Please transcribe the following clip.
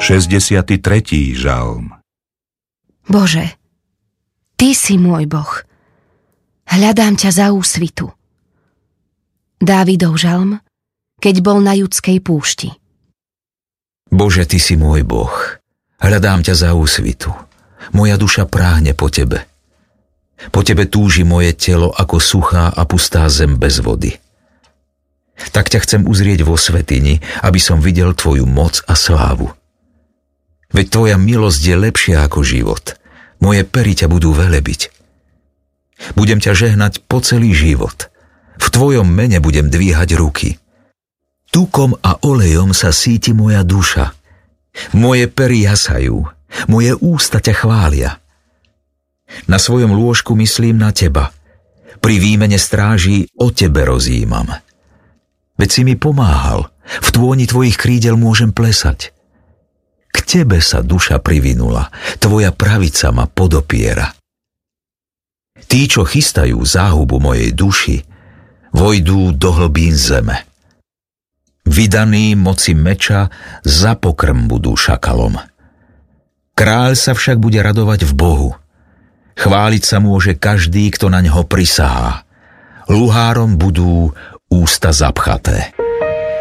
63. žalm. Bože, Ty si môj Boh. Hľadám ťa za úsvitu. Dávidov žalm, keď bol na Judskej púšti. Bože, Ty si môj Boh. Hľadám ťa za úsvitu. Moja duša práhne po Tebe. Po Tebe túži moje telo ako suchá a pustá zem bez vody. Tak ťa chcem uzrieť vo svätyni, aby som videl Tvoju moc a slávu. Veď Tvoja milosť je lepšia ako život. Moje pery ťa budú velebiť. Budem ťa žehnať po celý život. V Tvojom mene budem dvíhať ruky. Tukom a olejom sa síti moja duša. Moje pery jasajú, moje ústa ťa chvália. Na svojom lôžku myslím na Teba. Pri výmene stráží o Tebe rozjímam. Veď si mi pomáhal, v tôni Tvojich krídel môžem plesať. K Tebe sa duša privinula, Tvoja pravica ma podopiera. Tí, čo chystajú záhubu mojej duši, vojdú do hlbín zeme. Vydaní moci meča za pokrm budú šakalom. Kráľ sa však bude radovať v Bohu. Chváliť sa môže každý, kto na ňo prisahá. Luhárom budú ústa zapchaté.